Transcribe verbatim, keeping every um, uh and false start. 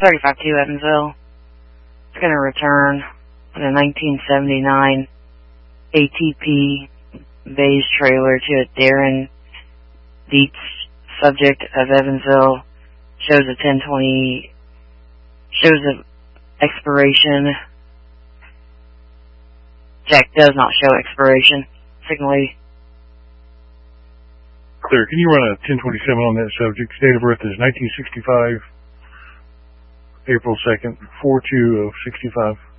thirty-five two Evansville. It's going to return in a nineteen seventy-nine A T P beige trailer to a Darren Dietz, subject of Evansville. Shows a ten twenty, shows the expiration. Jack does not show expiration. Signal. Clear. Can you run a ten twenty-seven on that subject? Date of birth is nineteen sixty-five, April second, four two of sixty-five.